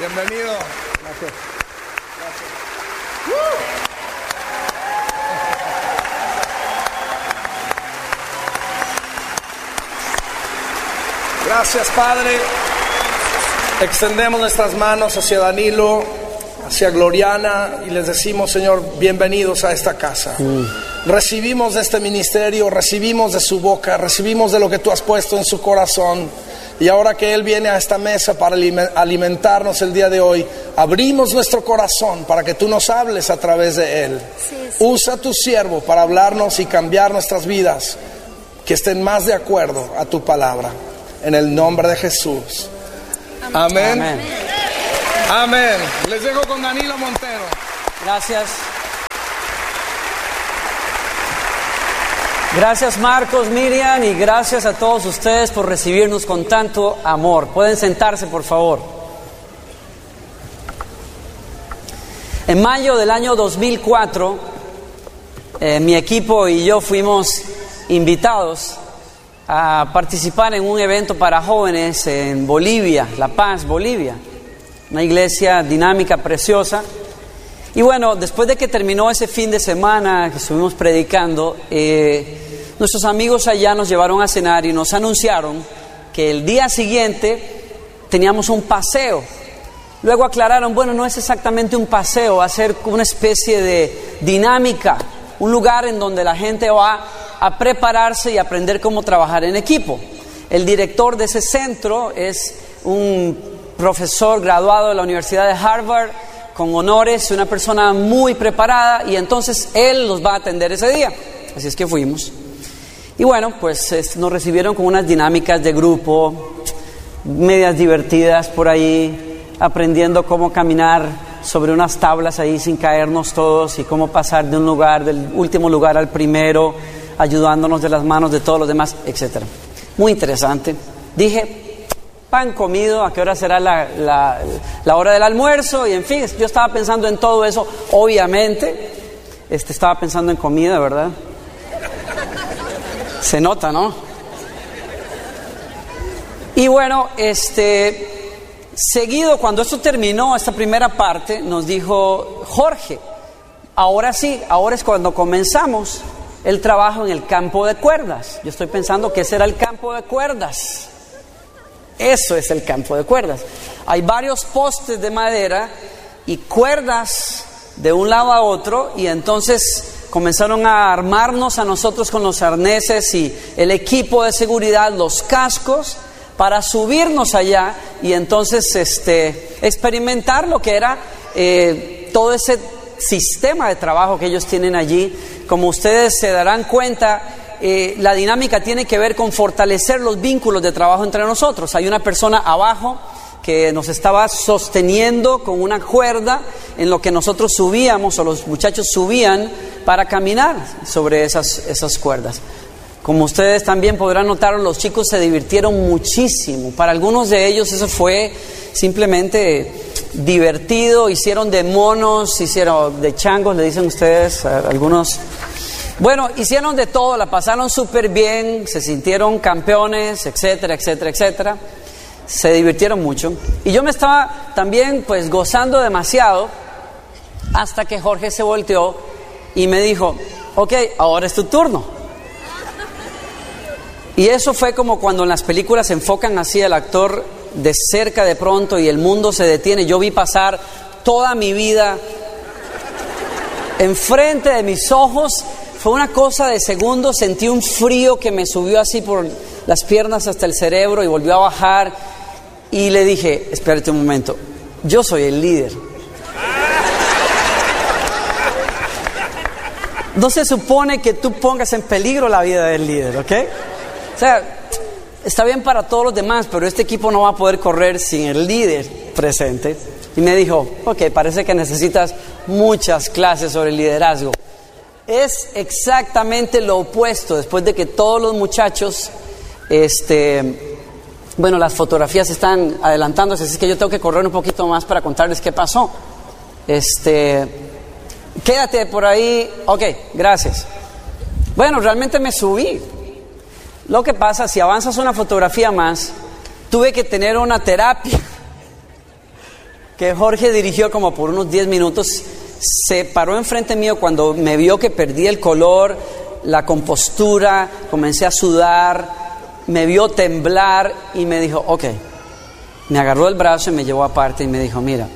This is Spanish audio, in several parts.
Bienvenido. Gracias. Gracias, Padre. Extendemos nuestras manos hacia Danilo, hacia Gloriana, y les decimos, Señor, bienvenidos a esta casa. Recibimos de este ministerio, recibimos de su boca, recibimos de lo que tú has puesto en su corazón. Y ahora que Él viene a esta mesa para alimentarnos el día de hoy, abrimos nuestro corazón para que tú nos hables a través de Él. Usa a tu siervo para hablarnos y cambiar nuestras vidas, que estén más de acuerdo a tu palabra. En el nombre de Jesús. Amén. Amén. Amén. Les dejo con Danilo Montero. Gracias. Gracias, Marcos, Miriam, y gracias a todos ustedes por recibirnos con tanto amor. Pueden sentarse, por favor. En mayo del año 2004, mi equipo y yo fuimos invitados a participar en un evento para jóvenes en Bolivia, La Paz, Bolivia. Una iglesia dinámica, preciosa. Y bueno, después de que terminó ese fin de semana que estuvimos predicando, nuestros amigos allá nos llevaron a cenar y nos anunciaron que el día siguiente teníamos un paseo. Luego aclararon, bueno, no es exactamente un paseo, va a ser una especie de dinámica, un lugar en donde la gente va a prepararse y aprender cómo trabajar en equipo. El director de ese centro es un profesor graduado de la Universidad de Harvard, con honores, una persona muy preparada, y entonces él los va a atender ese día. Así es que fuimos. Y bueno, pues nos recibieron con unas dinámicas de grupo, medias divertidas por ahí, aprendiendo cómo caminar sobre unas tablas ahí sin caernos todos, y cómo pasar de un lugar, del último lugar al primero, ayudándonos de las manos de todos los demás, etc. Muy interesante. Dije, pan comido, ¿a qué hora será la hora del almuerzo? Y en fin, yo estaba pensando en todo eso, obviamente. Estaba pensando en comida, ¿verdad? Se nota, ¿no? Y bueno, seguido, cuando esto terminó, esta primera parte, nos dijo Jorge, ahora sí, ahora es cuando comenzamos el trabajo en el campo de cuerdas. Yo estoy pensando, ¿qué será el campo de cuerdas? Eso es el campo de cuerdas. Hay varios postes de madera y cuerdas de un lado a otro, y entonces comenzaron a armarnos a nosotros con los arneses y el equipo de seguridad, los cascos, para subirnos allá y entonces experimentar lo que era todo ese sistema de trabajo que ellos tienen allí. Como ustedes se darán cuenta, la dinámica tiene que ver con fortalecer los vínculos de trabajo entre nosotros. Hay una persona abajo que nos estaba sosteniendo con una cuerda en lo que nosotros subíamos, o los muchachos subían para caminar sobre esas cuerdas. Como ustedes también podrán notar, los chicos se divirtieron muchísimo. Para algunos de ellos eso fue simplemente divertido. Hicieron de monos, hicieron de changos, le dicen ustedes a algunos. Bueno, hicieron de todo, la pasaron súper bien, se sintieron campeones, etcétera, etcétera, etcétera. Se divirtieron mucho. Y yo me estaba también pues gozando demasiado, hasta que Jorge se volteó y me dijo, ok, ahora es tu turno. Y eso fue como cuando en las películas se enfocan así al actor de cerca de pronto y el mundo se detiene. Yo vi pasar toda mi vida enfrente de mis ojos. Fue una cosa de segundos, sentí un frío que me subió así por las piernas hasta el cerebro y volvió a bajar. Y le dije, espérate un momento, yo soy el líder. No se supone que tú pongas en peligro la vida del líder, ¿ok? O sea, está bien para todos los demás, pero este equipo no va a poder correr sin el líder presente. Y me dijo, ok, parece que necesitas muchas clases sobre liderazgo. Es exactamente lo opuesto. Después de que todos los muchachos, bueno, las fotografías están adelantándose, así que yo tengo que correr un poquito más para contarles qué pasó. Quédate por ahí. Ok, gracias. Bueno, realmente me subí. Lo que pasa, si avanzas una fotografía más, tuve que tener una terapia que Jorge dirigió como por unos 10 minutos, se paró enfrente mío cuando me vio que perdí el color, la compostura, comencé a sudar, me vio temblar y me dijo, ok, me agarró el brazo y me llevó aparte y me dijo, mira,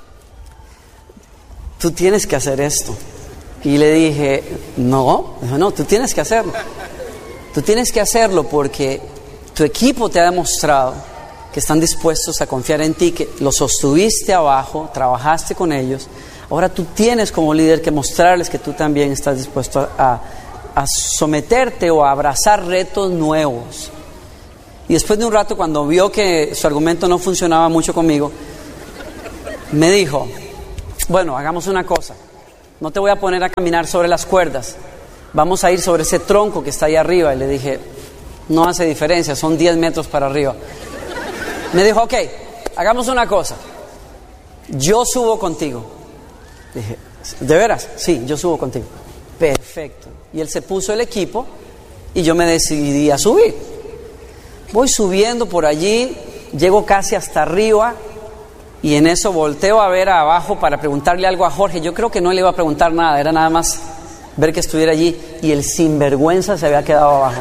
tú tienes que hacer esto. Y le dije, no, tú tienes que hacerlo. Tú tienes que hacerlo porque tu equipo te ha demostrado que están dispuestos a confiar en ti, que los sostuviste abajo, trabajaste con ellos. Ahora tú tienes como líder que mostrarles que tú también estás dispuesto a someterte o a abrazar retos nuevos. Y después de un rato, cuando vio que su argumento no funcionaba mucho conmigo, me dijo, bueno, hagamos una cosa. No te voy a poner a caminar sobre las cuerdas. Vamos a ir sobre ese tronco que está ahí arriba. Y le dije, no hace diferencia, son 10 metros para arriba. Me dijo, ok, hagamos una cosa. Yo subo contigo. Dije, ¿de veras? Sí, yo subo contigo. Perfecto. Y él se puso el equipo y yo me decidí a subir. Voy subiendo por allí, llego casi hasta arriba y en eso volteo a ver abajo para preguntarle algo a Jorge. Yo creo que no le iba a preguntar nada, era nada más ver que estuviera allí y el sinvergüenza se había quedado abajo.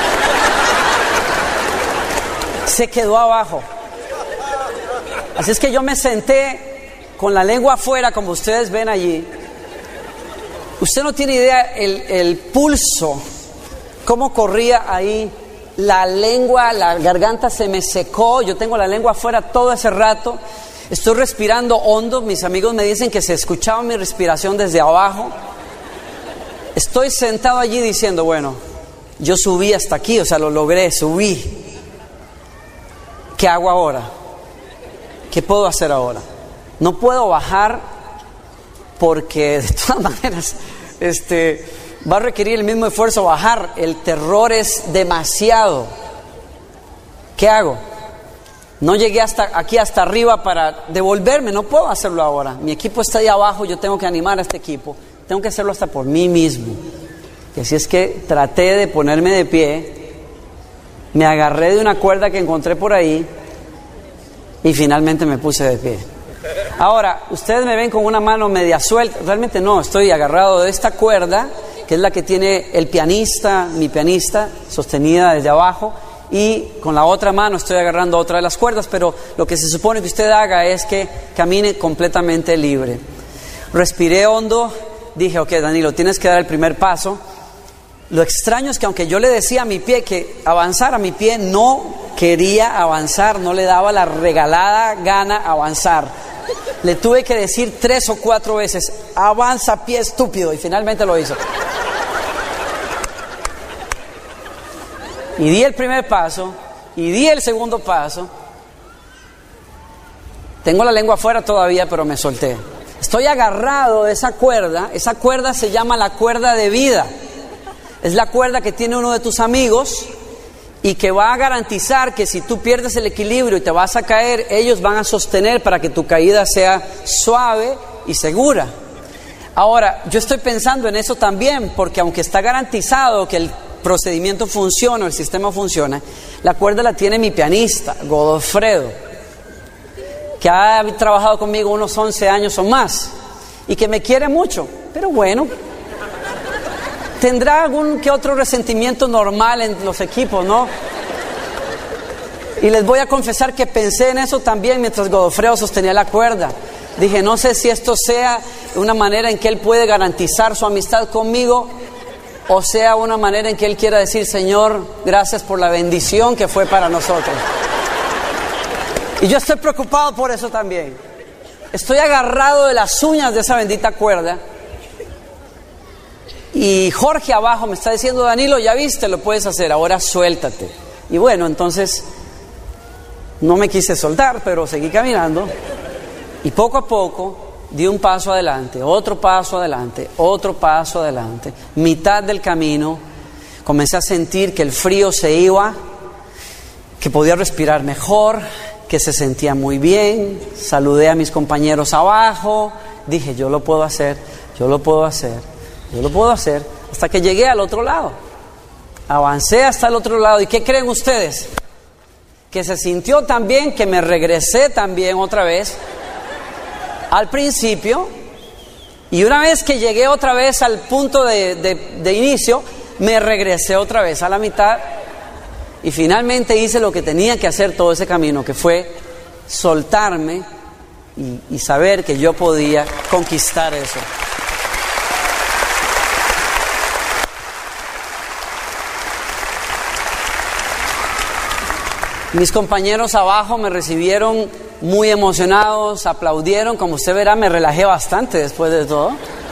Se quedó abajo. Así es que yo me senté con la lengua afuera, como ustedes ven allí. Usted no tiene idea el pulso, cómo corría ahí. La lengua, la garganta se me secó, yo tengo la lengua afuera todo ese rato, estoy respirando hondo, mis amigos me dicen que se escuchaba mi respiración desde abajo. Estoy sentado allí diciendo, bueno, yo subí hasta aquí, o sea, lo logré, subí. ¿Qué hago ahora? ¿Qué puedo hacer ahora? No puedo bajar porque de todas maneras, va a requerir el mismo esfuerzo bajar. El terror es demasiado. ¿Qué hago? No llegué hasta aquí, hasta arriba para devolverme. No puedo hacerlo ahora. Mi equipo está ahí abajo. Yo tengo que animar a este equipo. Tengo que hacerlo hasta por mí mismo. Y así es que traté de ponerme de pie. Me agarré de una cuerda que encontré por ahí. Y finalmente me puse de pie. Ahora, ustedes me ven con una mano media suelta. Realmente no, estoy agarrado de esta cuerda, que es la que tiene el pianista, mi pianista, sostenida desde abajo, y con la otra mano estoy agarrando otra de las cuerdas, pero lo que se supone que usted haga es que camine completamente libre. Respiré hondo, dije, ok, Danilo, tienes que dar el primer paso. Lo extraño es que aunque yo le decía a mi pie que avanzara, mi pie no quería avanzar, no le daba la regalada gana avanzar. Le tuve que decir 3 o 4 veces, avanza pie estúpido, y finalmente lo hizo. Y di el primer paso, y di el segundo paso. Tengo la lengua afuera todavía, pero me solté. Estoy agarrado de esa cuerda se llama la cuerda de vida. Es la cuerda que tiene uno de tus amigos y que va a garantizar que si tú pierdes el equilibrio y te vas a caer, ellos van a sostener para que tu caída sea suave y segura. Ahora, yo estoy pensando en eso también, porque aunque está garantizado que el procedimiento funciona, el sistema funciona, la cuerda la tiene mi pianista, Godofredo, que ha trabajado conmigo unos 11 años o más y que me quiere mucho, pero bueno, tendrá algún que otro resentimiento normal en los equipos, ¿no? Y les voy a confesar que pensé en eso también mientras Godofredo sostenía la cuerda. Dije, no sé si esto sea una manera en que él puede garantizar su amistad conmigo, o sea una manera en que él quiera decir, Señor, gracias por la bendición que fue para nosotros. Y yo estoy preocupado por eso también. Estoy agarrado de las uñas de esa bendita cuerda. Y Jorge abajo me está diciendo, Danilo, ya viste, lo puedes hacer, ahora suéltate. Y bueno, entonces no me quise soltar, pero seguí caminando. Y poco a poco di un paso adelante, otro paso adelante, otro paso adelante. Mitad del camino comencé a sentir que el frío se iba, que podía respirar mejor, que se sentía muy bien. Saludé a mis compañeros abajo, dije, yo lo puedo hacer, yo lo puedo hacer, yo lo puedo hacer, hasta que llegué al otro lado. Avancé hasta el otro lado. ¿Y qué creen ustedes? Que se sintió tan bien que me regresé también otra vez al principio, y una vez que llegué otra vez al punto de inicio, me regresé otra vez a la mitad y finalmente hice lo que tenía que hacer todo ese camino, que fue soltarme y saber que yo podía conquistar eso. Mis compañeros abajo me recibieron muy emocionados, aplaudieron. Como usted verá, me relajé bastante después de todo.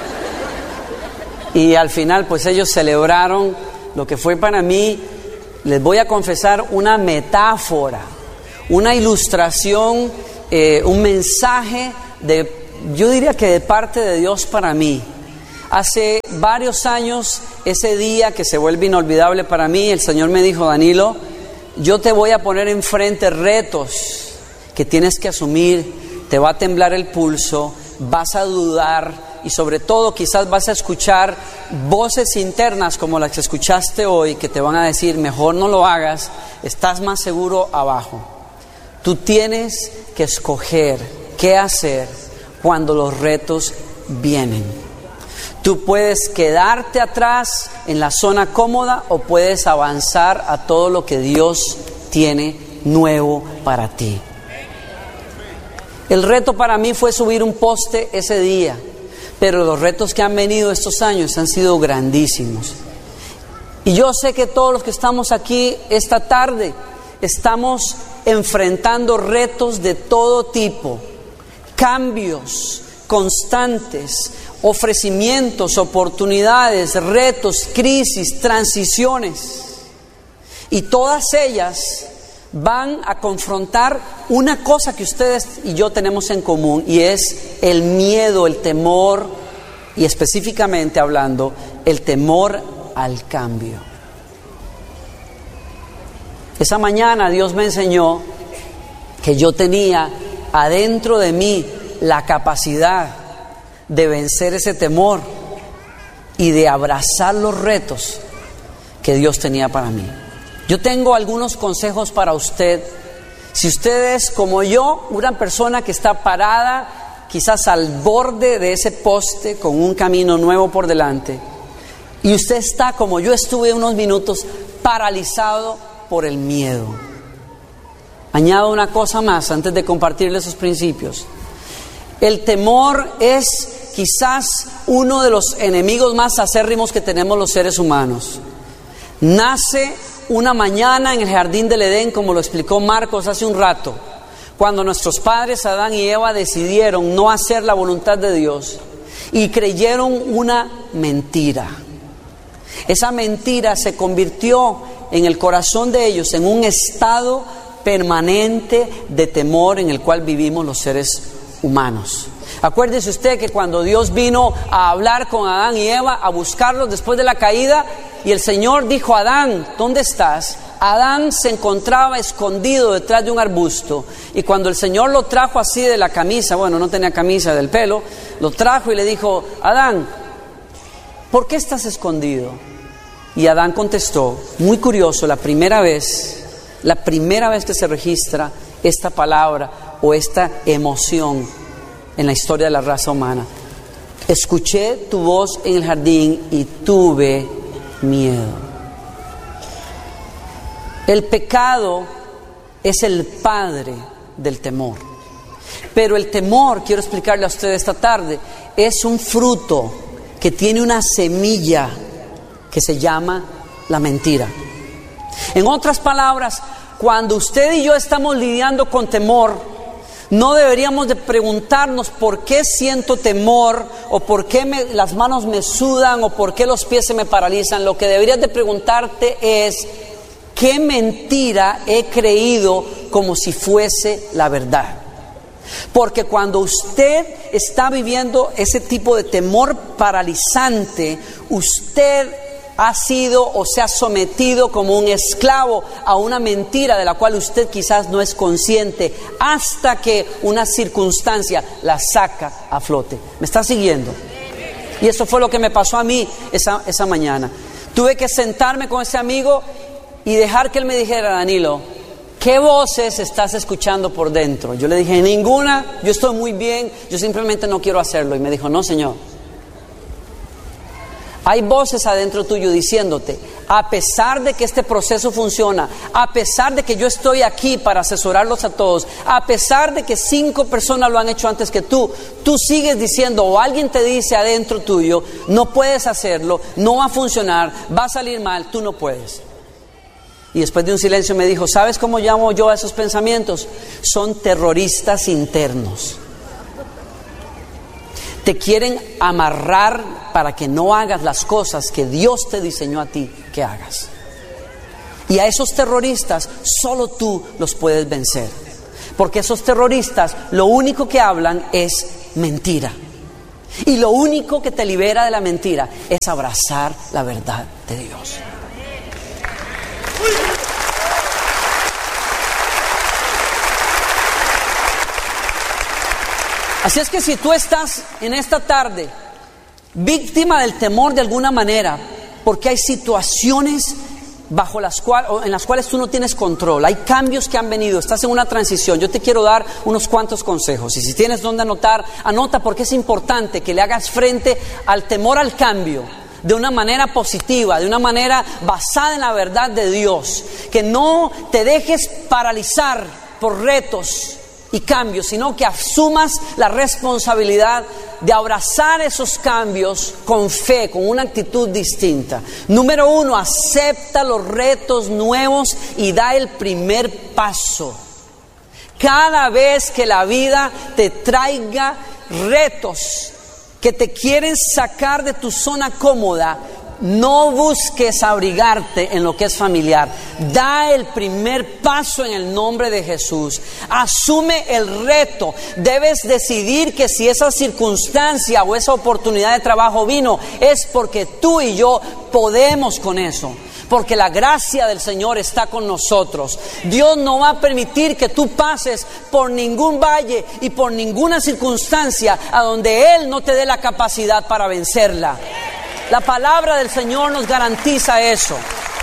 Y al final, pues ellos celebraron lo que fue para mí, les voy a confesar, una metáfora, una ilustración, un mensaje yo diría que de parte de Dios para mí. Hace varios años, ese día que se vuelve inolvidable para mí, el Señor me dijo: Danilo, yo te voy a poner enfrente retos que tienes que asumir, te va a temblar el pulso, vas a dudar y sobre todo quizás vas a escuchar voces internas como las que escuchaste hoy que te van a decir: mejor no lo hagas, estás más seguro abajo. Tú tienes que escoger qué hacer cuando los retos vienen. Tú puedes quedarte atrás en la zona cómoda o puedes avanzar a todo lo que Dios tiene nuevo para ti. El reto para mí fue subir un poste ese día, pero los retos que han venido estos años han sido grandísimos. Y yo sé que todos los que estamos aquí esta tarde estamos enfrentando retos de todo tipo, cambios constantes, ofrecimientos, oportunidades, retos, crisis, transiciones. Y todas ellas van a confrontar una cosa que ustedes y yo tenemos en común, y es el miedo, el temor, y específicamente hablando, el temor al cambio. Esa mañana Dios me enseñó que yo tenía adentro de mí la capacidad de vencer ese temor y de abrazar los retos que Dios tenía para mí. Yo tengo algunos consejos para usted. Si usted es como yo, una persona que está parada quizás al borde de ese poste con un camino nuevo por delante, y usted está como yo estuve unos minutos, paralizado por el miedo. Añado una cosa más antes de compartirle esos principios. El temor es quizás uno de los enemigos más acérrimos que tenemos los seres humanos. Nace una mañana en el jardín del Edén, como lo explicó Marcos hace un rato, cuando nuestros padres Adán y Eva decidieron no hacer la voluntad de Dios y creyeron una mentira. Esa mentira se convirtió en el corazón de ellos en un estado permanente de temor en el cual vivimos los seres humanos. Acuérdese usted que cuando Dios vino a hablar con Adán y Eva, a buscarlos después de la caída, y el Señor dijo: Adán, ¿dónde estás? Adán se encontraba escondido detrás de un arbusto, y cuando el Señor lo trajo así de la camisa, bueno, no tenía camisa, del pelo, lo trajo y le dijo: Adán, ¿por qué estás escondido? Y Adán contestó, muy curioso, la primera vez que se registra esta palabra o esta emoción en la historia de la raza humana: escuché tu voz en el jardín y tuve miedo. El pecado es el padre del temor, pero el temor, quiero explicarle a usted esta tarde, es un fruto que tiene una semilla que se llama la mentira. En otras palabras, cuando usted y yo estamos lidiando con temor, no deberíamos de preguntarnos por qué siento temor, o por qué las manos me sudan, o por qué los pies se me paralizan. Lo que deberías de preguntarte es: ¿qué mentira he creído como si fuese la verdad? Porque cuando usted está viviendo ese tipo de temor paralizante, usted ha sido o se ha sometido como un esclavo a una mentira de la cual usted quizás no es consciente, hasta que una circunstancia la saca a flote. ¿Me está siguiendo? Y eso fue lo que me pasó a mí esa mañana. Tuve que sentarme con ese amigo y dejar que él me dijera: Danilo, ¿qué voces estás escuchando por dentro? Yo le dije, ninguna, yo estoy muy bien, yo simplemente no quiero hacerlo. Y me dijo, no, Señor. Hay voces adentro tuyo diciéndote, a pesar de que este proceso funciona, a pesar de que yo estoy aquí para asesorarlos a todos, a pesar de que 5 personas lo han hecho antes que tú sigues diciendo, o alguien te dice adentro tuyo, no puedes hacerlo, no va a funcionar, va a salir mal, tú no puedes. Y después de un silencio me dijo, ¿sabes cómo llamo yo a esos pensamientos? Son terroristas internos. Te quieren amarrar para que no hagas las cosas que Dios te diseñó a ti que hagas. Y a esos terroristas solo tú los puedes vencer. Porque esos terroristas lo único que hablan es mentira. Y lo único que te libera de la mentira es abrazar la verdad de Dios. Así es que si tú estás en esta tarde víctima del temor de alguna manera, porque hay situaciones en las cuales tú no tienes control, hay cambios que han venido, estás en una transición, yo te quiero dar unos cuantos consejos. Y si tienes donde anotar, anota, porque es importante que le hagas frente al temor al cambio de una manera positiva, de una manera basada en la verdad de Dios, que no te dejes paralizar por retos y cambios, sino que asumas la responsabilidad de abrazar esos cambios con fe, con una actitud distinta. Número 1, acepta los retos nuevos y da el primer paso. Cada vez que la vida te traiga retos que te quieren sacar de tu zona cómoda, no busques abrigarte en lo que es familiar. Da el primer paso en el nombre de Jesús. Asume el reto. Debes decidir que si esa circunstancia o esa oportunidad de trabajo vino, es porque tú y yo podemos con eso. Porque la gracia del Señor está con nosotros. Dios no va a permitir que tú pases por ningún valle y por ninguna circunstancia a donde Él no te dé la capacidad para vencerla. La palabra del Señor nos garantiza eso.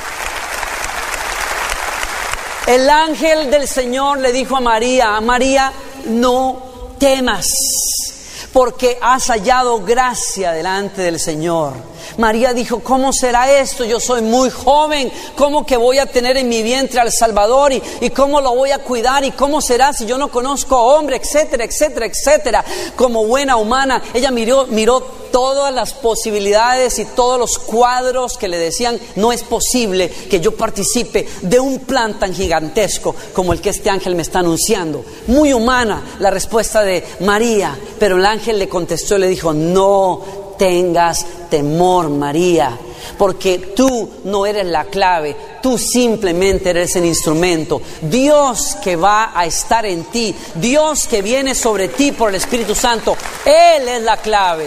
El ángel del Señor le dijo a María, no temas, porque has hallado gracia delante del Señor. María dijo, ¿cómo será esto? Yo soy muy joven, ¿cómo que voy a tener en mi vientre al Salvador? ¿Y cómo lo voy a cuidar? ¿Y cómo será si yo no conozco hombre? Etcétera, etcétera, etcétera. Como buena humana, ella miró todas las posibilidades y todos los cuadros que le decían, no es posible que yo participe de un plan tan gigantesco como el que este ángel me está anunciando. Muy humana la respuesta de María, pero el ángel le contestó y le dijo, no tengas temor, María, porque tú no eres la clave, tú simplemente eres el instrumento. Dios que va a estar en ti, Dios que viene sobre ti por el Espíritu Santo, Él es la clave.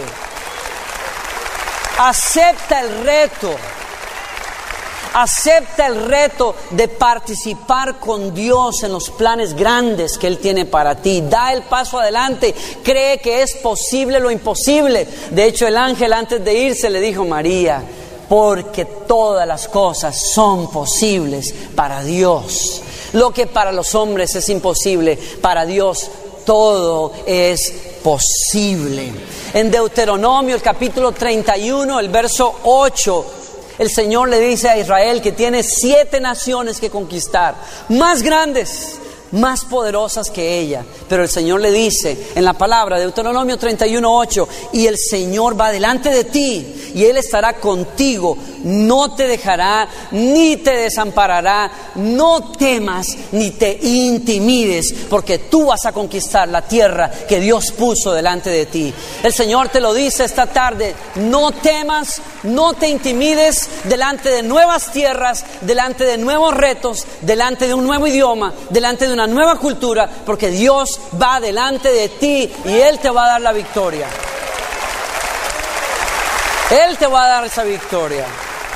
Acepta el reto. Acepta el reto de participar con Dios en los planes grandes que Él tiene para ti. Da el paso adelante. Cree que es posible lo imposible. De hecho, el ángel antes de irse le dijo, María, porque todas las cosas son posibles para Dios. Lo que para los hombres es imposible, para Dios todo es posible. En Deuteronomio, el capítulo 31, el verso 8, el Señor le dice a Israel que tiene 7 naciones que conquistar, más grandes, más poderosas que ella. Pero el Señor le dice en la palabra, Deuteronomio 31:8, y el Señor va delante de ti y Él estará contigo, no te dejará ni te desamparará. No temas ni te intimides, porque tú vas a conquistar la tierra que Dios puso delante de ti. El Señor te lo dice esta tarde, no temas, no te intimides delante de nuevas tierras, delante de nuevos retos, delante de un nuevo idioma, delante de una nueva cultura, porque Dios va delante de ti y Él te va a dar la victoria. Él te va a dar esa victoria.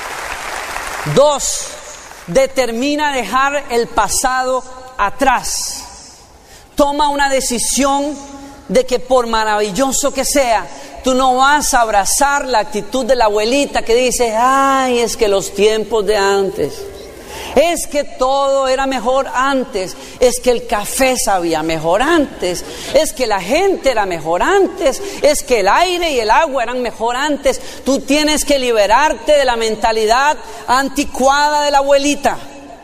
2, determina dejar el pasado atrás. Toma una decisión de que por maravilloso que sea, tú no vas a abrazar la actitud de la abuelita que dice, ay, es que los tiempos de antes, Es que todo era mejor antes. Es que el café sabía mejor antes. Es que la gente era mejor antes. Es que el aire y el agua eran mejor antes. Tú tienes que liberarte de la mentalidad anticuada de la abuelita.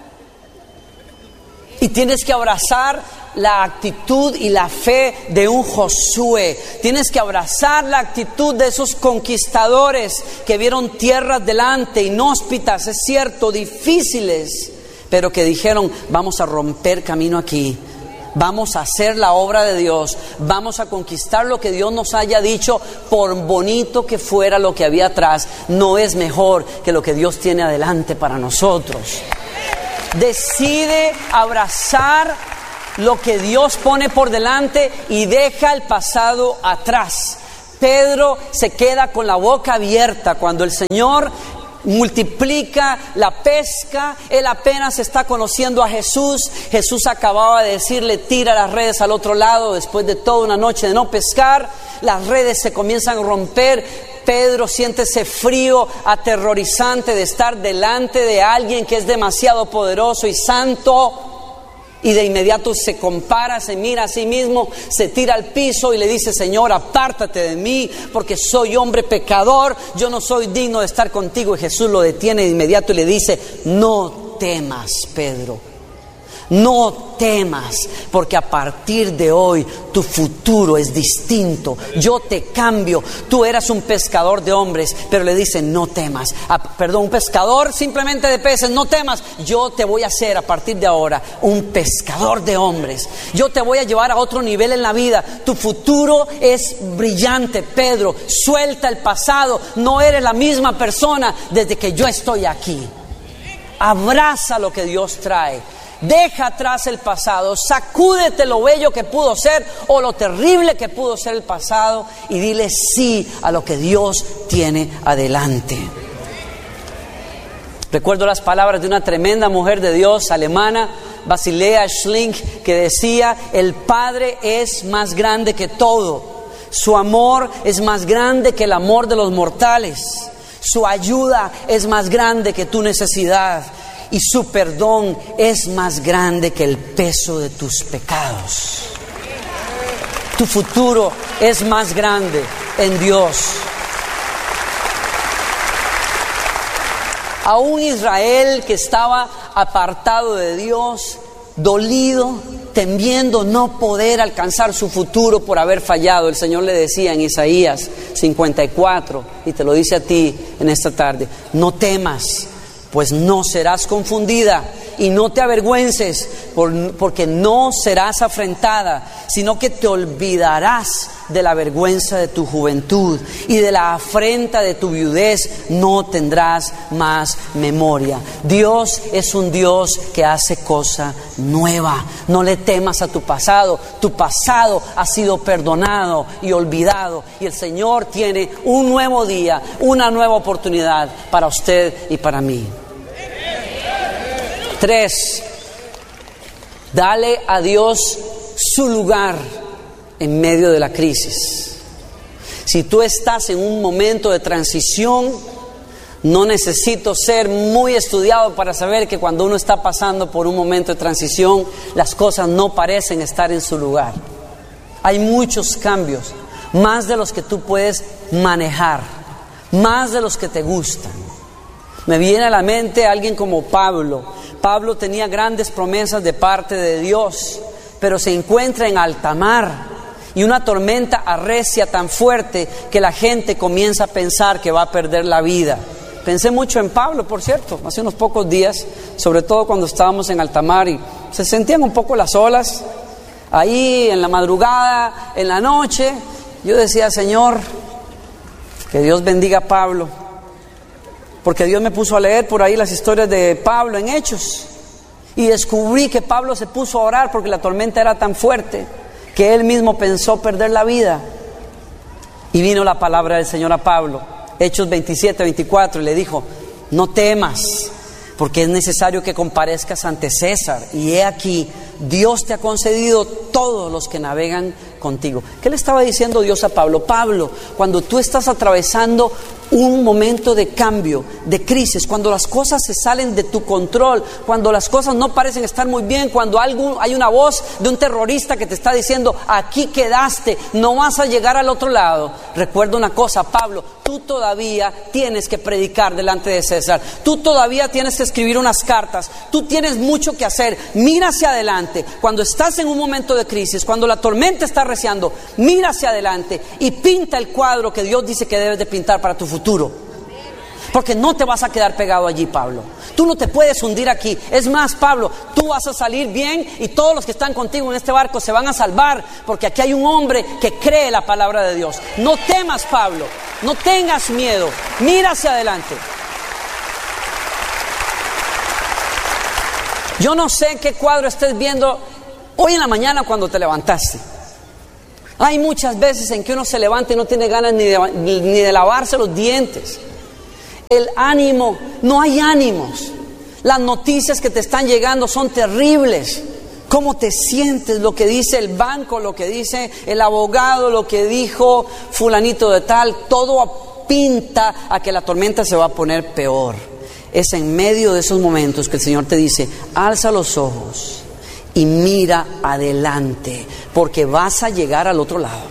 Y tienes que abrazar la actitud y la fe de un Josué. Tienes que abrazar la actitud de esos conquistadores que vieron tierras delante, inhóspitas, es cierto, difíciles, pero que dijeron: vamos a romper camino aquí. Vamos a hacer la obra de Dios. Vamos a conquistar lo que Dios nos haya dicho, por bonito que fuera lo que había atrás. No es mejor que lo que Dios tiene adelante para nosotros. Decide abrazar lo que Dios pone por delante y deja el pasado atrás. Pedro se queda con la boca abierta cuando el Señor multiplica la pesca. Él apenas está conociendo a Jesús. Jesús acababa de decirle: tira las redes al otro lado. Después de toda una noche de no pescar, las redes se comienzan a romper. Pedro siente ese frío aterrorizante de estar delante de alguien que es demasiado poderoso y santo. Y de inmediato se compara, se mira a sí mismo, se tira al piso y le dice: Señor, apártate de mí, porque soy hombre pecador, yo no soy digno de estar contigo. Y Jesús lo detiene de inmediato y le dice: no temas, Pedro, no temas, porque a partir de hoy tu futuro es distinto. Yo te cambio. Tú eras un pescador de hombres, pero le dice: no temas. Un pescador simplemente de peces, no temas. Yo te voy a hacer a partir de ahora un pescador de hombres. Yo te voy a llevar a otro nivel en la vida. Tu futuro es brillante, Pedro. Suelta el pasado. No eres la misma persona desde que yo estoy aquí. Abraza lo que Dios trae. Deja atrás el pasado, sacúdete lo bello que pudo ser o lo terrible que pudo ser el pasado y dile sí a lo que Dios tiene adelante. Recuerdo las palabras de una tremenda mujer de Dios alemana, Basilea Schlink, que decía: el Padre es más grande que todo, su amor es más grande que el amor de los mortales, su ayuda es más grande que tu necesidad. Y su perdón es más grande que el peso de tus pecados. Tu futuro es más grande en Dios. Aún Israel, que estaba apartado de Dios, dolido, temiendo no poder alcanzar su futuro por haber fallado, el Señor le decía en Isaías 54, y te lo dice a ti en esta tarde: no temas, pues no serás confundida, y no te avergüences, porque no serás afrentada, sino que te olvidarás de la vergüenza de tu juventud, y de la afrenta de tu viudez no tendrás más memoria. Dios es un Dios que hace cosa nueva. No le temas a tu pasado ha sido perdonado y olvidado, y el Señor tiene un nuevo día, una nueva oportunidad para usted y para mí. 3. Dale a Dios su lugar en medio de la crisis. Si tú estás en un momento de transición, no necesito ser muy estudiado para saber que cuando uno está pasando por un momento de transición, las cosas no parecen estar en su lugar. Hay muchos cambios, más de los que tú puedes manejar, más de los que te gustan. Me viene a la mente alguien como Pablo. Pablo tenía grandes promesas de parte de Dios, pero se encuentra en alta mar y una tormenta arrecia tan fuerte que la gente comienza a pensar que va a perder la vida. Pensé mucho en Pablo, por cierto, hace unos pocos días, sobre todo cuando estábamos en alta mar y se sentían un poco las olas. Ahí en la madrugada, en la noche, yo decía: Señor, que Dios bendiga a Pablo. Porque Dios me puso a leer por ahí las historias de Pablo en Hechos. Y descubrí que Pablo se puso a orar porque la tormenta era tan fuerte que él mismo pensó perder la vida. Y vino la palabra del Señor a Pablo, Hechos 27-24, y le dijo: no temas, porque es necesario que comparezcas ante César. Y he aquí, Dios te ha concedido todos los que navegan contigo. ¿Qué le estaba diciendo Dios a Pablo? Pablo, cuando tú estás atravesando un momento de cambio, de crisis, cuando las cosas se salen de tu control, cuando las cosas no parecen estar muy bien, cuando hay una voz de un terrorista que te está diciendo, aquí quedaste, no vas a llegar al otro lado. Recuerda una cosa, Pablo, tú todavía tienes que predicar delante de César, tú todavía tienes que escribir unas cartas, tú tienes mucho que hacer. Mira hacia adelante, cuando estás en un momento de crisis, cuando la tormenta está arreciando, mira hacia adelante y pinta el cuadro que Dios dice que debes de pintar para tu futuro. Porque no te vas a quedar pegado allí, Pablo. Tú no te puedes hundir aquí. Es más, Pablo, tú vas a salir bien y todos los que están contigo en este barco se van a salvar, porque aquí hay un hombre que cree la palabra de Dios. No temas, Pablo, no tengas miedo, mira hacia adelante. Yo no sé qué cuadro estés viendo hoy en la mañana cuando te levantaste. Hay muchas veces en que uno se levanta y no tiene ganas ni de lavarse los dientes. El ánimo, no hay ánimos. Las noticias que te están llegando son terribles. ¿Cómo te sientes? Lo que dice el banco, lo que dice el abogado, lo que dijo fulanito de tal, todo pinta a que la tormenta se va a poner peor. Es en medio de esos momentos que el Señor te dice, alza los ojos y mira adelante, porque vas a llegar al otro lado.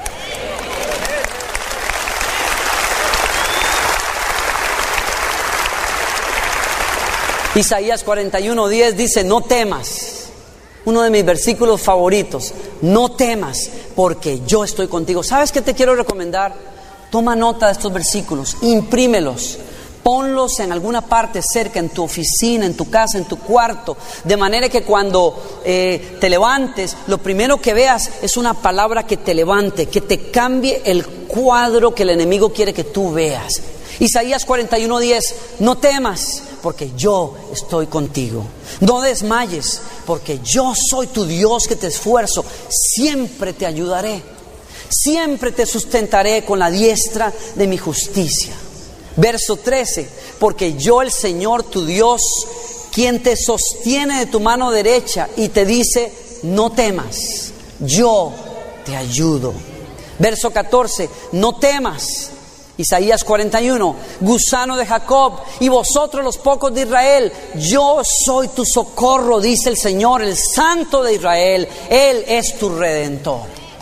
Isaías 41:10 dice, no temas. Uno de mis versículos favoritos. No temas, porque yo estoy contigo. ¿Sabes qué te quiero recomendar? Toma nota de estos versículos, imprímelos. Ponlos en alguna parte cerca, en tu oficina, en tu casa, en tu cuarto, de manera que cuando te levantes, lo primero que veas es una palabra que te levante, que te cambie el cuadro que el enemigo quiere que tú veas. Isaías 41:10, no temas, porque yo estoy contigo. No desmayes, porque yo soy tu Dios que te esfuerzo. Siempre te ayudaré, siempre te sustentaré con la diestra de mi justicia. Verso 13, porque yo el Señor tu Dios, quien te sostiene de tu mano derecha y te dice, no temas, yo te ayudo. Verso 14, no temas. Isaías 41, gusano de Jacob y vosotros los pocos de Israel, yo soy tu socorro, dice el Señor, el Santo de Israel, Él es tu Redentor.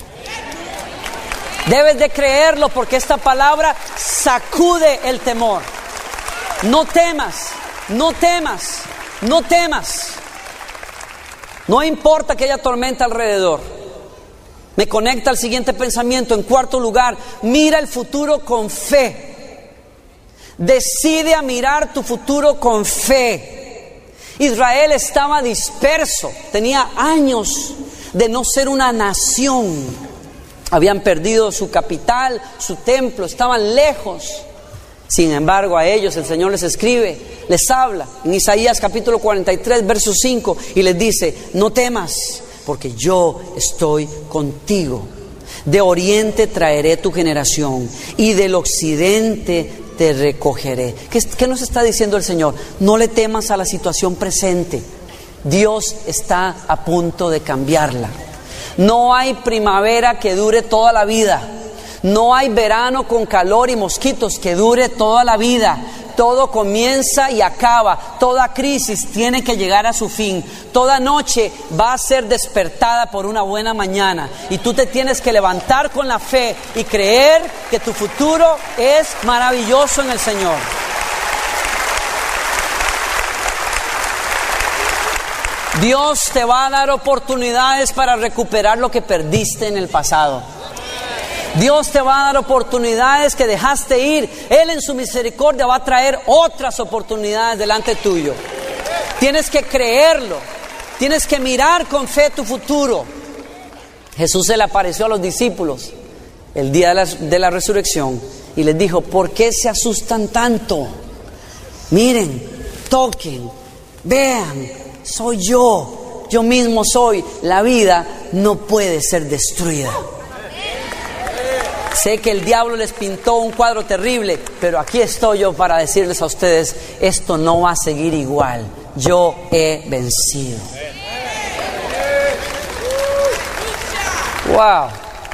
Debes de creerlo, porque esta palabra sacude el temor. No temas, no temas, no temas. No importa que haya tormenta alrededor. Me conecta al siguiente pensamiento. En cuarto lugar, mira el futuro con fe. Decide a mirar tu futuro con fe. Israel estaba disperso, tenía años de no ser una nación. Habían perdido su capital, su templo, estaban lejos. Sin embargo, a ellos el Señor les escribe, les habla en Isaías capítulo 43, verso 5, y les dice, no temas, porque yo estoy contigo. De oriente traeré tu generación y del occidente te recogeré. ¿Qué nos está diciendo el Señor? No le temas a la situación presente. Dios está a punto de cambiarla. No hay primavera que dure toda la vida. No hay verano con calor y mosquitos que dure toda la vida. Todo comienza y acaba. Toda crisis tiene que llegar a su fin. Toda noche va a ser despertada por una buena mañana. Y tú te tienes que levantar con la fe y creer que tu futuro es maravilloso en el Señor. Dios te va a dar oportunidades para recuperar lo que perdiste en el pasado. Dios te va a dar oportunidades que dejaste ir. Él en su misericordia va a traer otras oportunidades delante tuyo. Tienes que creerlo. Tienes que mirar con fe tu futuro. Jesús se le apareció a los discípulos el día de la resurrección y les dijo, ¿por qué se asustan tanto? Miren, toquen, vean. Soy yo mismo soy. La vida no puede ser destruida. Sé que el diablo les pintó un cuadro terrible, pero aquí estoy yo para decirles a ustedes, esto no va a seguir igual. Yo he vencido. Wow.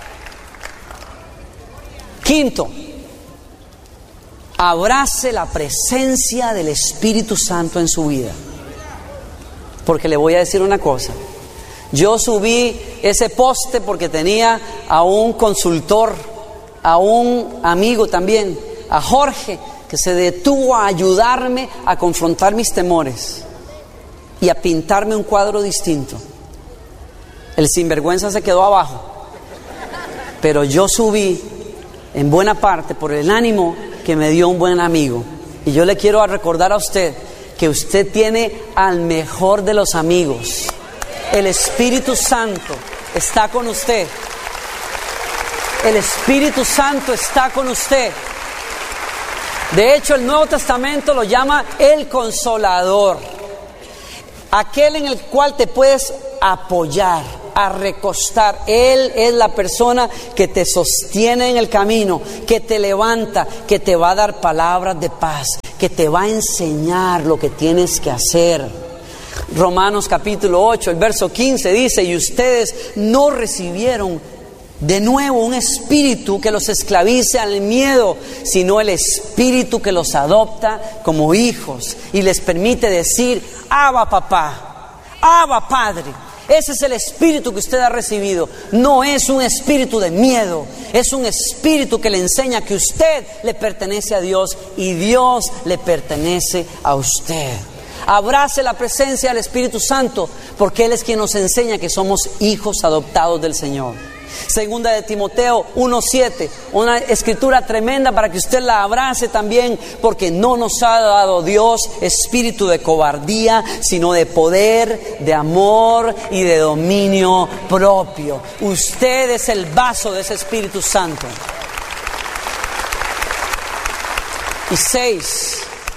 Quinto, abrace la presencia del Espíritu Santo en su vida. Porque le voy a decir una cosa. Yo subí ese poste porque tenía a un consultor, a un amigo también, a Jorge, que se detuvo a ayudarme a confrontar mis temores y a pintarme un cuadro distinto. El sinvergüenza se quedó abajo, pero yo subí en buena parte por el ánimo que me dio un buen amigo. Y yo le quiero recordar a usted que usted tiene al mejor de los amigos. El Espíritu Santo está con usted. El Espíritu Santo está con usted. De hecho, el Nuevo Testamento lo llama el Consolador. Aquel en el cual te puedes apoyar, a recostar. Él es la persona que te sostiene en el camino, que te levanta, que te va a dar palabras de paz, que te va a enseñar lo que tienes que hacer. Romanos capítulo 8, el verso 15 dice: y ustedes no recibieron de nuevo un espíritu que los esclavice al miedo, sino el espíritu que los adopta como hijos y les permite decir: Abba papá, Abba Padre. Ese es el espíritu que usted ha recibido. No es un espíritu de miedo, es un espíritu que le enseña que usted le pertenece a Dios y Dios le pertenece a usted. Abrace la presencia del Espíritu Santo, porque Él es quien nos enseña que somos hijos adoptados del Señor. Segunda de Timoteo 1:7, una escritura tremenda para que usted la abrace también, porque no nos ha dado Dios espíritu de cobardía, sino de poder, de amor y de dominio propio. Usted es el vaso de ese Espíritu Santo. Y 6,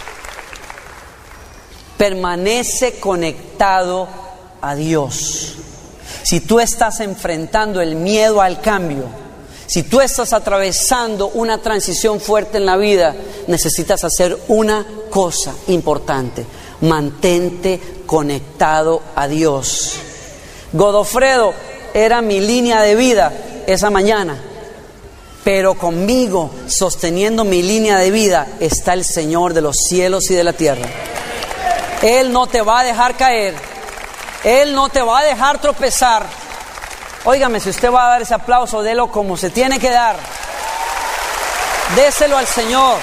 permanece conectado a Dios. Si tú estás enfrentando el miedo al cambio, si tú estás atravesando una transición fuerte en la vida, necesitas hacer una cosa importante: mantente conectado a Dios. Godofredo era mi línea de vida esa mañana, pero conmigo, sosteniendo mi línea de vida, está el Señor de los cielos y de la tierra. Él no te va a dejar caer. Él no te va a dejar tropezar. Óigame, si usted va a dar ese aplauso, délo como se tiene que dar. Déselo al Señor.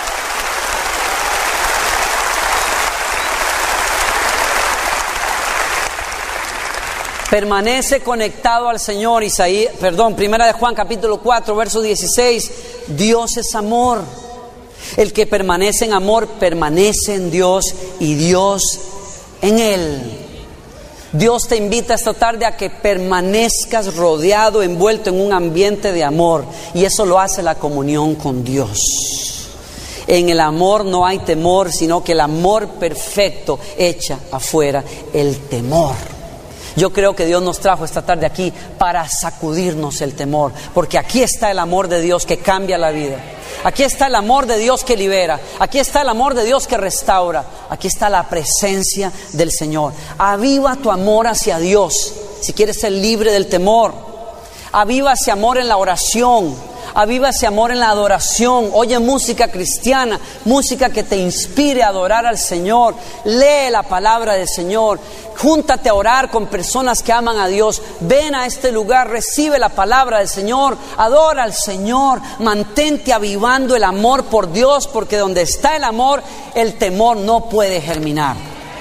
Permanece conectado al Señor. Primera de Juan capítulo 4, verso 16. Dios es amor. El que permanece en amor permanece en Dios y Dios en él. Dios te invita esta tarde a que permanezcas rodeado, envuelto en un ambiente de amor, y eso lo hace la comunión con Dios. En el amor no hay temor, sino que el amor perfecto echa afuera el temor. Yo creo que Dios nos trajo esta tarde aquí para sacudirnos el temor, porque aquí está el amor de Dios que cambia la vida. Aquí está el amor de Dios que libera. Aquí está el amor de Dios que restaura. Aquí está la presencia del Señor. Aviva tu amor hacia Dios si quieres ser libre del temor. Aviva ese amor en la oración. Aviva ese amor en la adoración. Oye música cristiana, música que te inspire a adorar al Señor. Lee la palabra del Señor. Júntate a orar con personas que aman a Dios. Ven a este lugar, recibe la palabra del Señor, adora al Señor. Mantente avivando el amor por Dios, porque donde está el amor, el temor no puede germinar.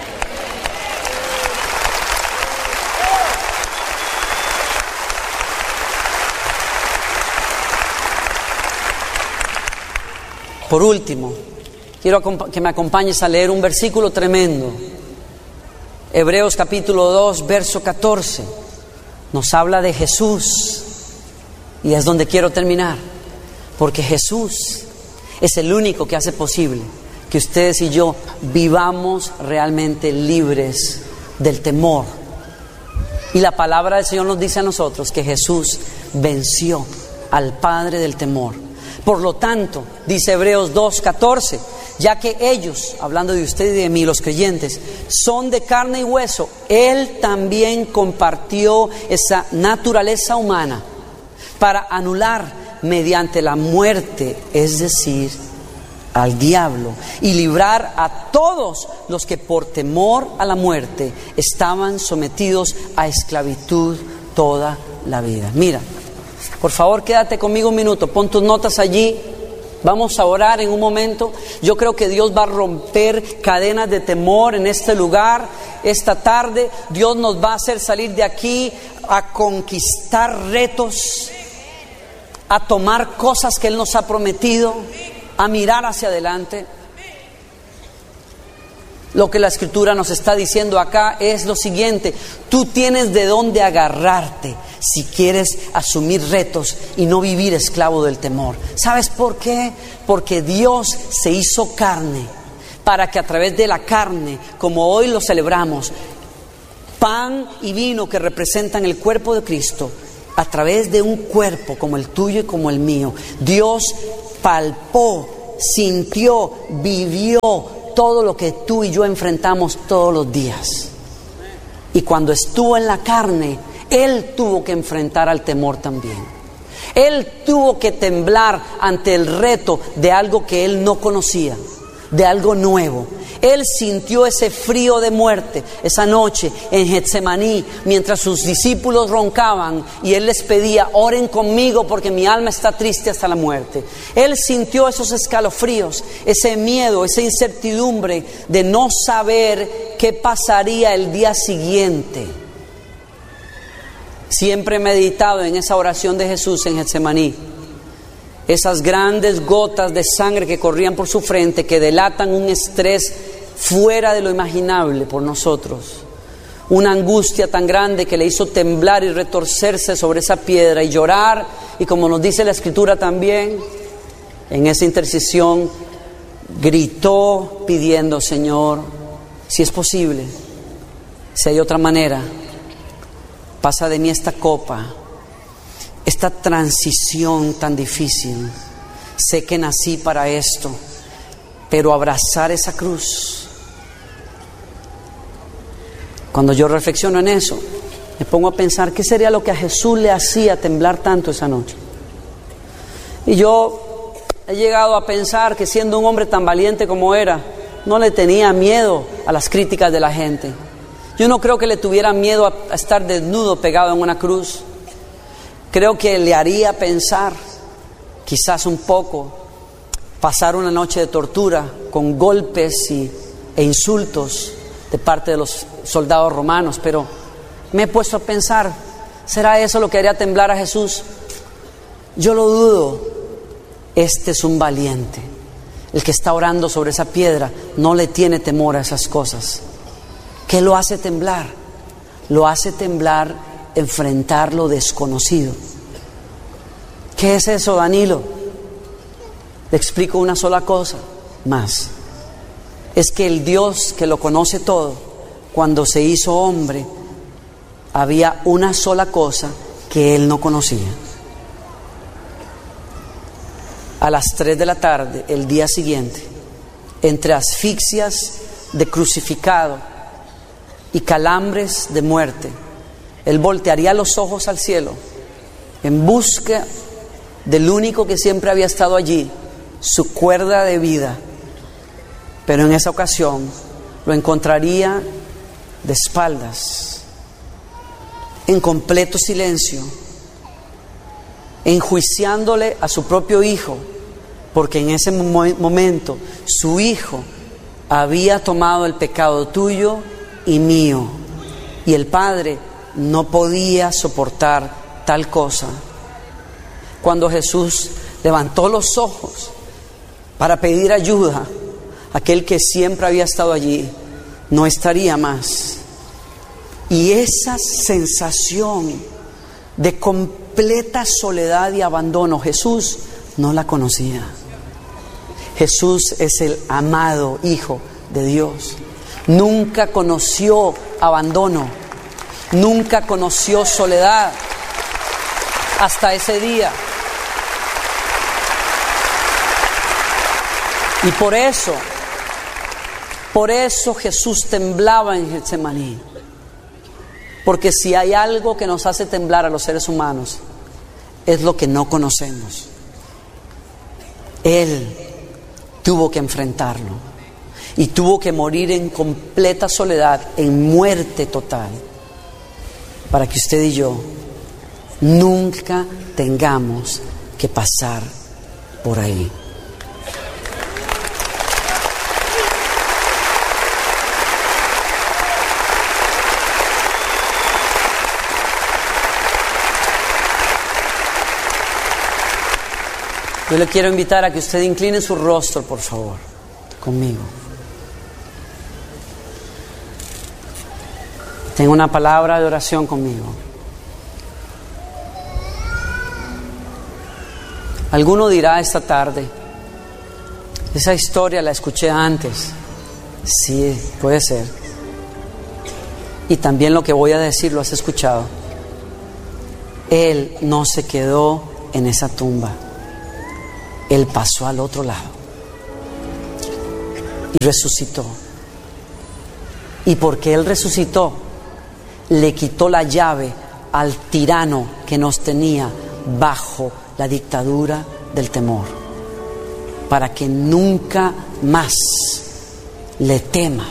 Por último, quiero que me acompañes a leer un versículo tremendo. Hebreos capítulo 2, verso 14. Nos habla de Jesús. Y es donde quiero terminar. Porque Jesús es el único que hace posible que ustedes y yo vivamos realmente libres del temor. Y la palabra del Señor nos dice a nosotros que Jesús venció al padre del temor. Por lo tanto, dice Hebreos 2:14, ya que ellos, hablando de usted y de mí, los creyentes, son de carne y hueso, Él también compartió esa naturaleza humana, para anular mediante la muerte, es decir, al diablo, y librar a todos los que por temor a la muerte estaban sometidos a esclavitud toda la vida. Mira, por favor, quédate conmigo un minuto, pon tus notas allí. Vamos a orar en un momento. Yo creo que Dios va a romper cadenas de temor en este lugar. Esta tarde Dios nos va a hacer salir de aquí a conquistar retos, a tomar cosas que Él nos ha prometido, a mirar hacia adelante. Lo que la Escritura nos está diciendo acá es lo siguiente: tú tienes de dónde agarrarte si quieres asumir retos y no vivir esclavo del temor. ¿Sabes por qué? Porque Dios se hizo carne para que a través de la carne, como hoy lo celebramos, pan y vino que representan el cuerpo de Cristo, a través de un cuerpo como el tuyo y como el mío, Dios palpó, sintió, vivió todo lo que tú y yo enfrentamos todos los días. Y cuando estuvo en la carne, Él tuvo que enfrentar al temor también. Él tuvo que temblar ante el reto de algo que Él no conocía, de algo nuevo. Él sintió ese frío de muerte esa noche en Getsemaní, mientras sus discípulos roncaban y Él les pedía: oren conmigo porque mi alma está triste hasta la muerte. Él sintió esos escalofríos, ese miedo, esa incertidumbre de no saber qué pasaría el día siguiente. Siempre he meditado en esa oración de Jesús en Getsemaní. Esas grandes gotas de sangre que corrían por su frente, que delatan un estrés fuera de lo imaginable por nosotros. Una angustia tan grande que le hizo temblar y retorcerse sobre esa piedra y llorar. Y como nos dice la Escritura también, en esa intercesión gritó pidiendo: Señor, si es posible, si hay otra manera, pasa de mí esta copa, esta transición tan difícil. Sé que nací para esto, pero abrazar esa cruz. Cuando yo reflexiono en eso, me pongo a pensar qué sería lo que a Jesús le hacía temblar tanto esa noche. Y yo he llegado a pensar que, siendo un hombre tan valiente como era, no le tenía miedo a las críticas de la gente. Yo no creo que le tuviera miedo a estar desnudo pegado en una cruz. Creo que le haría pensar, quizás un poco, pasar una noche de tortura con golpes e insultos de parte de los soldados romanos. Pero me he puesto a pensar, ¿será eso lo que haría temblar a Jesús? Yo lo dudo. Este es un valiente. El que está orando sobre esa piedra no le tiene temor a esas cosas. ¿Qué lo hace temblar? Lo hace temblar enfrentar lo desconocido. ¿Qué es eso, Danilo? Le explico una sola cosa más. Es que el Dios que lo conoce todo, cuando se hizo hombre, había una sola cosa que Él no conocía. A las 3 de la tarde, el día siguiente, entre asfixias de crucificado y calambres de muerte, Él voltearía los ojos al cielo en busca del único que siempre había estado allí, su cuerda de vida. Pero en esa ocasión lo encontraría de espaldas, en completo silencio, enjuiciándole a su propio hijo, porque en ese momento su hijo había tomado el pecado tuyo y mío, y el Padre no podía soportar tal cosa. Cuando Jesús levantó los ojos para pedir ayuda, aquel que siempre había estado allí no estaría más. Y esa sensación de completa soledad y abandono, Jesús no la conocía. Jesús es el amado Hijo de Dios. Nunca conoció abandono, nunca conoció soledad hasta ese día. Y por eso Jesús temblaba en Getsemaní. Porque si hay algo que nos hace temblar a los seres humanos, es lo que no conocemos. Él tuvo que enfrentarlo y tuvo que morir en completa soledad, en muerte total, para que usted y yo nunca tengamos que pasar por ahí. Yo le quiero invitar a que usted incline su rostro, por favor, conmigo. Tenga una palabra de oración conmigo. Alguno dirá esta tarde: esa historia la escuché antes. Sí, puede ser. Y también lo que voy a decir lo has escuchado. Él no se quedó en esa tumba. Él pasó al otro lado y resucitó. Y porque Él resucitó, le quitó la llave al tirano que nos tenía bajo la dictadura del temor, para que nunca más le tema